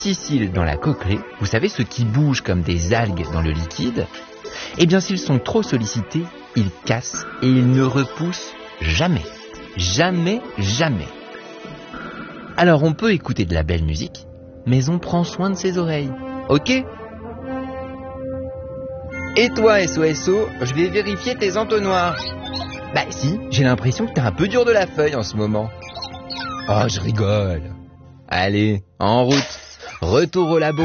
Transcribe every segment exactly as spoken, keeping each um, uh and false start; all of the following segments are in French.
Sicile dans la coquelet, vous savez, ceux qui bougent comme des algues dans le liquide, eh bien s'ils sont trop sollicités, ils cassent et ils ne repoussent jamais. Jamais, jamais. Alors on peut écouter de la belle musique, mais on prend soin de ses oreilles, ok ? Et toi, S O S O, je vais vérifier tes entonnoirs. Bah si, j'ai l'impression que t'es un peu dur de la feuille en ce moment. Oh, je rigole. Allez, en route. Retour au labo.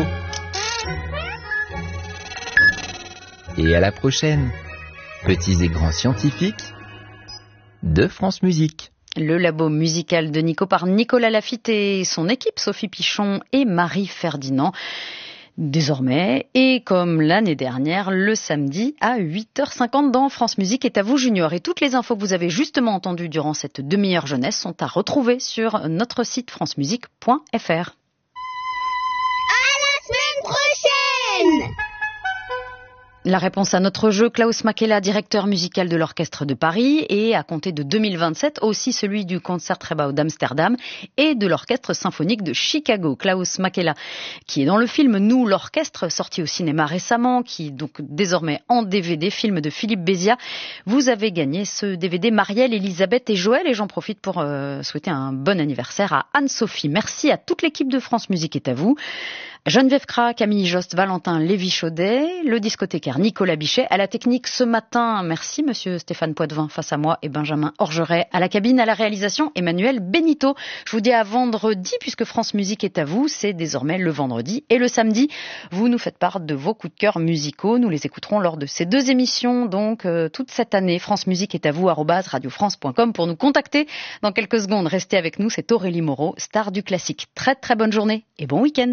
Et à la prochaine, petits et grands scientifiques de France Musique. Le labo musical de Nico par Nicolas Laffitte et son équipe, Sophie Pichon et Marie Ferdinand. Désormais, et comme l'année dernière, le samedi à huit heures cinquante dans France Musique est à vous Junior. Et toutes les infos que vous avez justement entendues durant cette demi-heure jeunesse sont à retrouver sur notre site francemusique point f r. Prochaine. La réponse à notre jeu, Klaus Makela, directeur musical de l'Orchestre de Paris, et à compter de deux mille vingt-sept, aussi celui du Concertgebouw d'Amsterdam et de l'Orchestre symphonique de Chicago. Klaus Makela, qui est dans le film Nous, l'Orchestre, sorti au cinéma récemment, qui est donc désormais en D V D, film de Philippe Béziat. Vous avez gagné ce D V D Marielle, Elisabeth et Joël, et j'en profite pour euh, souhaiter un bon anniversaire à Anne-Sophie. Merci à toute l'équipe de France Musique est à vous. Geneviève Cra, Camille Jost, Valentin Lévy-Chaudet, le discothécaire Nicolas Bichet. À la technique ce matin, merci monsieur Stéphane Poitvin face à moi et Benjamin Orgeret. À la cabine, à la réalisation, Emmanuel Benito. Je vous dis à vendredi, puisque France Musique est à vous. C'est désormais le vendredi et le samedi. Vous nous faites part de vos coups de cœur musicaux. Nous les écouterons lors de ces deux émissions, donc euh, toute cette année. France Musique est à vous, arobase radiofrance point com pour nous contacter. Dans quelques secondes, restez avec nous. C'est Aurélie Moreau, star du classique. Très très bonne journée et bon week-end.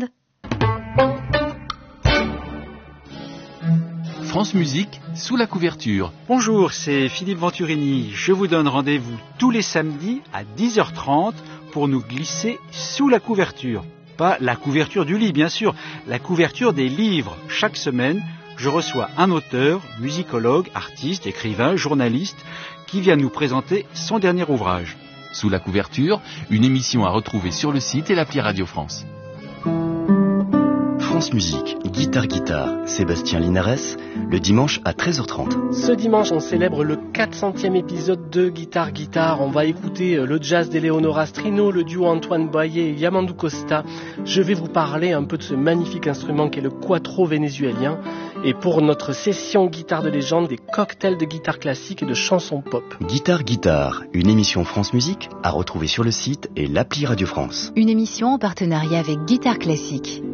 France Musique, sous la couverture. Bonjour, c'est Philippe Venturini. Je vous donne rendez-vous tous les samedis à dix heures trente pour nous glisser sous la couverture. Pas la couverture du lit, bien sûr, la couverture des livres. Chaque semaine, je reçois un auteur, musicologue, artiste, écrivain, journaliste, qui vient nous présenter son dernier ouvrage. Sous la couverture, une émission à retrouver sur le site et l'appli Radio France. France Musique, Guitare Guitare, Sébastien Linares, le dimanche à treize heures trente. Ce dimanche, on célèbre le quatre centième épisode de Guitare Guitare. On va écouter le jazz d'Eleonora Strino, le duo Antoine Boyer et Yamandu Costa. Je vais vous parler un peu de ce magnifique instrument qu'est le quattro vénézuélien. Et pour notre session guitare de légende, des cocktails de guitare classique et de chansons pop. Guitare Guitare, une émission France Musique à retrouver sur le site et l'appli Radio France. Une émission en partenariat avec Guitare Classique.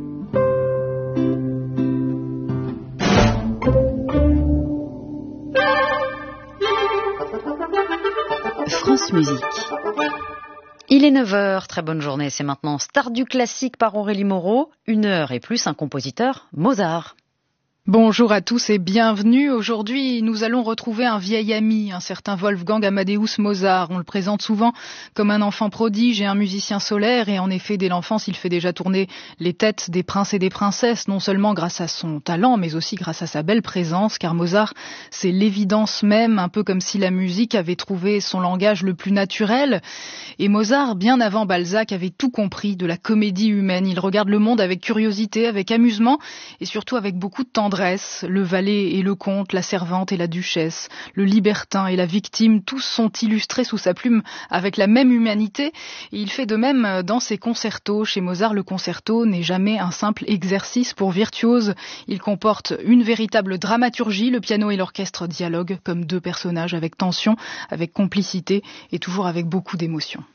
France Musique. Il est neuf heures, très bonne journée, c'est maintenant Star du classique par Aurélie Moreau, une heure et plus un compositeur, Mozart. Bonjour à tous et bienvenue. Aujourd'hui, nous allons retrouver un vieil ami, un certain Wolfgang Amadeus Mozart. On le présente souvent comme un enfant prodige et un musicien solaire. Et en effet, dès l'enfance, il fait déjà tourner les têtes des princes et des princesses, non seulement grâce à son talent, mais aussi grâce à sa belle présence. Car Mozart, c'est l'évidence même, un peu comme si la musique avait trouvé son langage le plus naturel. Et Mozart, bien avant Balzac, avait tout compris de la comédie humaine. Il regarde le monde avec curiosité, avec amusement et surtout avec beaucoup de tendresse. Le valet et le comte, la servante et la duchesse, le libertin et la victime, tous sont illustrés sous sa plume avec la même humanité. Et il fait de même dans ses concertos. Chez Mozart, le concerto n'est jamais un simple exercice pour virtuose. Il comporte une véritable dramaturgie. Le piano et l'orchestre dialoguent comme deux personnages avec tension, avec complicité et toujours avec beaucoup d'émotion.